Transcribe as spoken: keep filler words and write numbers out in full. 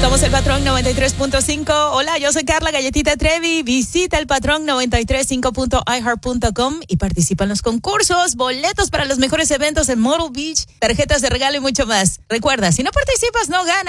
Somos el Patrón noventa y tres punto cinco. Hola, yo soy Carla Galletita Trevi. Visita el Patrón noventa y tres punto cinco punto i heart punto com y participa en los concursos, boletos para los mejores eventos en Myrtle Beach, tarjetas de regalo y mucho más. Recuerda, si no participas, no ganas.